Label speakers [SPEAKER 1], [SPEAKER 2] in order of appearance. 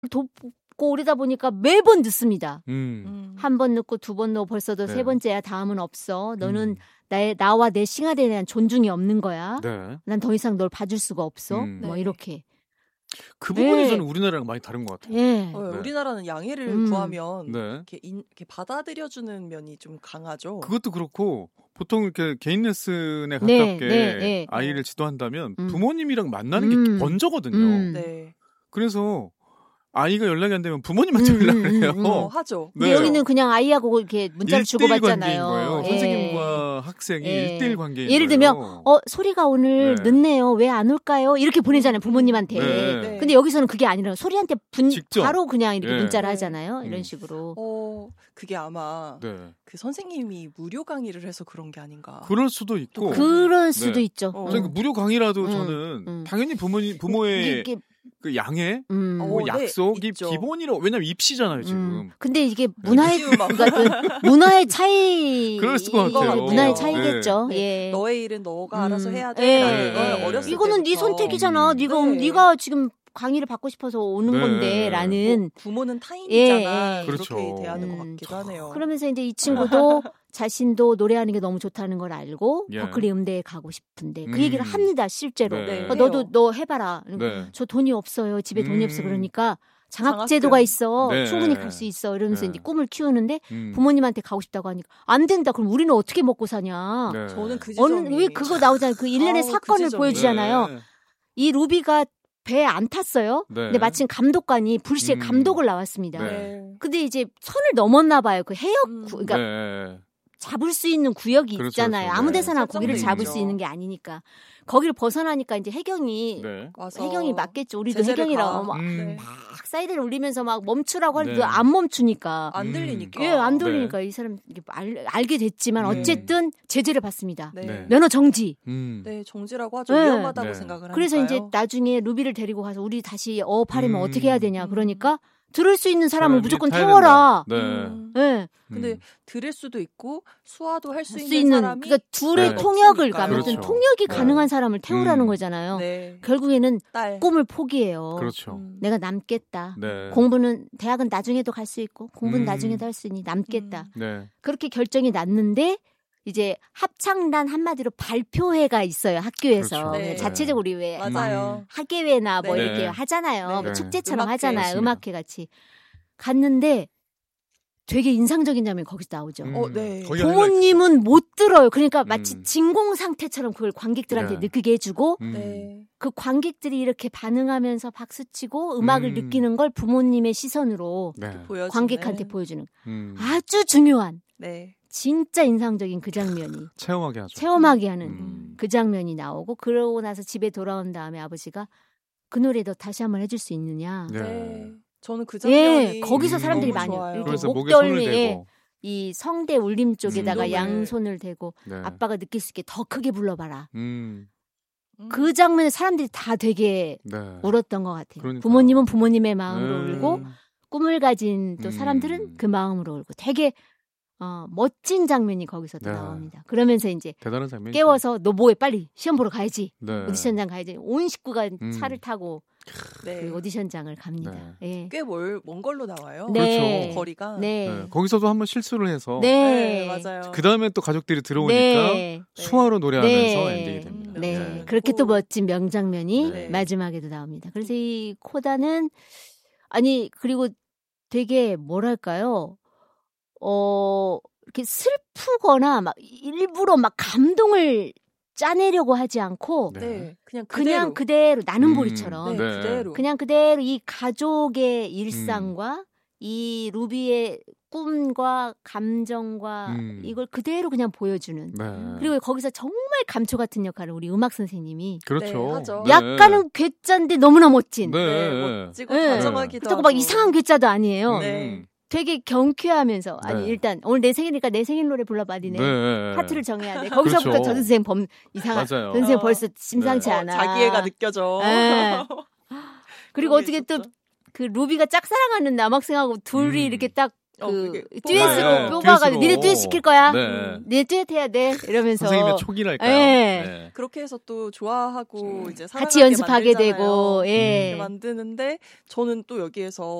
[SPEAKER 1] 돕고 오르다 보니까 매번 늦습니다. 한 번 늦고 두 번 넣어 벌써도 세 번째야. 다음은 없어. 너는 나와 내 싱하대에 대한 존중이 없는 거야.
[SPEAKER 2] 네.
[SPEAKER 1] 난 더 이상 널 봐줄 수가 없어. 뭐 이렇게.
[SPEAKER 2] 그 부분이 저는 우리나라랑 많이 다른 것 같아요.
[SPEAKER 1] 네.
[SPEAKER 3] 우리나라는 양해를 구하면
[SPEAKER 2] 네.
[SPEAKER 3] 이렇게 받아들여주는 면이 좀 강하죠.
[SPEAKER 2] 그것도 그렇고 보통 이렇게 개인 레슨에 가깝게 아이를 지도한다면 부모님이랑 만나는 게 먼저거든요.
[SPEAKER 3] 네.
[SPEAKER 2] 그래서 아이가 연락이 안 되면 부모님한테 연락을 해요.
[SPEAKER 3] 하죠.
[SPEAKER 1] 근데 여기는 그냥 아이하고 이렇게 문자를 주고받잖아요.
[SPEAKER 2] 거예요. 선생님과 학생이 1대1 관계인
[SPEAKER 1] 예를 들면 소리가 오늘 늦네요. 왜 안 올까요? 이렇게 보내잖아요. 부모님한테.
[SPEAKER 2] 네.
[SPEAKER 1] 근데 여기서는 그게 아니라 소리한테
[SPEAKER 2] 직접.
[SPEAKER 1] 바로 그냥 이렇게 문자를 하잖아요. 이런 식으로.
[SPEAKER 3] 그게 아마 그 선생님이 무료 강의를 해서 그런 게 아닌가.
[SPEAKER 2] 그럴 수도 있고.
[SPEAKER 1] 그럴 수도 있죠.
[SPEAKER 2] 무료 강의라도 저는 당연히 부모의 그 양해, 뭐 약속이 기본이라고. 왜냐면 입시잖아요 지금.
[SPEAKER 1] 근데 이게 문화의 차이.
[SPEAKER 2] 그럴 수가 같아요.
[SPEAKER 1] 문화의 차이겠죠.
[SPEAKER 3] 네. 너의 일은 너가 알아서 해야 돼. 어렸을
[SPEAKER 1] 이거는 네 선택이잖아. 네가 지금 강의를 받고 싶어서 오는 건데라는.
[SPEAKER 3] 부모는 타인이잖아.
[SPEAKER 2] 그렇죠.
[SPEAKER 3] 그렇게 대하는 것 같기도 하네요.
[SPEAKER 1] 그러면서 이제 이 친구도 자신도 노래하는 게 너무 좋다는 걸 알고 버클리 음대에 가고 싶은데 그 얘기를 합니다. 실제로. 너도 너 해봐라. 저 돈이 없어요. 집에 돈이 없어. 그러니까 장학제도가 있어. 충분히 갈 수 있어. 이러면서 이제 꿈을 키우는데 부모님한테 가고 싶다고 하니까 안 된다. 그럼 우리는 어떻게 먹고 사냐.
[SPEAKER 3] 저는 그 지점이.
[SPEAKER 1] 왜 그거 나오잖아요. 그 일련의 사건을 보여주잖아요. 이 루비가 배에 안 탔어요. 근데 마침 감독관이 불시에 감독을 나왔습니다. 근데 이제 선을 넘었나 봐요. 그 해역 그러니까 잡을 수 있는 구역이 있잖아요. 아무 데서나 고기를 잡을 수 있는 게 아니니까. 거기를 벗어나니까 이제 해경이 맞겠죠. 우리도 해경이라고 막 사이렌을 울리면서 막 멈추라고 하는데 안 멈추니까.
[SPEAKER 3] 안 들리니까.
[SPEAKER 1] 안 들리니까 이 사람 알게 됐지만 어쨌든 제재를 받습니다. 면허 정지.
[SPEAKER 3] 네, 정지라고 하죠. 위험하다고 생각을 하니까요.
[SPEAKER 1] 그래서 이제 나중에 루비를 데리고 가서 우리 다시 어업하려면 어떻게 해야 되냐. 그러니까 들을 수 있는 사람을 무조건 태워라.
[SPEAKER 3] 근데 들을 수도 있고 수화도 할 수 있는 사람이
[SPEAKER 1] 그러니까 둘의 통역을 아무튼 통역이 가능한 사람을 태우라는 거잖아요. 결국에는 꿈을 포기해요.
[SPEAKER 2] 그렇죠.
[SPEAKER 1] 내가 남겠다. 공부는 대학은 나중에도 갈 수 있고 공부는 나중에도 할 수 있으니 남겠다. 그렇게 결정이 났는데 이제 합창단 한마디로 발표회가 있어요. 학교에서.
[SPEAKER 2] 그렇죠.
[SPEAKER 1] 자체적으로 우리 왜
[SPEAKER 3] 맞아요.
[SPEAKER 1] 학예회나 뭐 이렇게 하잖아요. 뭐 축제처럼 하잖아요. 음악회 같이. 갔는데 되게 인상적인 장면이 거기서 나오죠. 부모님은 못 들어요. 그러니까 마치 진공 상태처럼 그걸 관객들한테 느끼게 해주고 그 관객들이 이렇게 반응하면서 박수치고 음악을 느끼는 걸 부모님의 시선으로 관객한테 보여주는 아주 중요한 진짜 인상적인 그 장면이 체험하게 하는 그 장면이 나오고 그러고 나서 집에 돌아온 다음에 아버지가 그 노래 너 다시 한번 해줄 수 있느냐.
[SPEAKER 3] 저는 그 장면이
[SPEAKER 1] 거기서 사람들이 많이
[SPEAKER 2] 그래서 목에 손을 대고
[SPEAKER 1] 이 성대 울림 쪽에다가 양손을 대고 아빠가 느낄 수 있게 더 크게 불러봐라. 그 장면에 사람들이 다 되게 울었던 것 같아요.
[SPEAKER 2] 그러니까.
[SPEAKER 1] 부모님은 부모님의 마음으로 울고 꿈을 가진 또 사람들은 그 마음으로 울고 되게 멋진 장면이 거기서 또 나옵니다. 그러면서 이제
[SPEAKER 2] 대단한 장면이죠.
[SPEAKER 1] 깨워서 너 뭐해 빨리 시험 보러 가야지. 오디션장 가야지. 온 식구가 차를 타고 그 오디션장을 갑니다.
[SPEAKER 3] 꽤 먼 걸로 나와요.
[SPEAKER 1] 그렇죠.
[SPEAKER 3] 거리가.
[SPEAKER 2] 거기서도 한번 실수를 해서
[SPEAKER 3] 맞아요.
[SPEAKER 2] 그 다음에 또 가족들이 들어오니까 수화로 노래하면서 엔딩이 됩니다.
[SPEAKER 1] 그렇게 또 멋진 명장면이 마지막에도 나옵니다. 그래서 이 코다는 그리고 되게 뭐랄까요? 이렇게 슬프거나 막 일부러 막 감동을 짜내려고 하지 않고 그냥 그대로 나는 보리처럼 그냥 그대로 이 가족의 일상과 이 루비의 꿈과 감정과 이걸 그대로 그냥 보여주는 그리고 거기서 정말 감초 같은 역할을 우리 음악 선생님이
[SPEAKER 2] 그렇죠.
[SPEAKER 1] 약간은 괴짜인데 너무나 멋진
[SPEAKER 3] 멋지고 다정하기도
[SPEAKER 1] 그렇다고 막 이상한 괴짜도 아니에요. 되게 경쾌하면서 일단 오늘 내 생일이니까 내 생일 노래 불러봐 니네 파트를 정해야 돼. 거기서부터 저 선생님 이상한 저 선생님 벌써 심상치 않아.
[SPEAKER 3] 자기애가 느껴져.
[SPEAKER 1] 그리고 어떻게 또 그 루비가 짝사랑하는 남학생하고 둘이 이렇게 딱 그 듀엣으로 뽑아가지고 니네 듀엣 시킬 거야. 니네 듀엣 해야 돼. 이러면서
[SPEAKER 2] 선생님의 촉이랄까요. 네.
[SPEAKER 3] 그렇게 해서 또 좋아하고 이제
[SPEAKER 1] 같이 연습하게 되고
[SPEAKER 3] 만들는데 저는 또 여기에서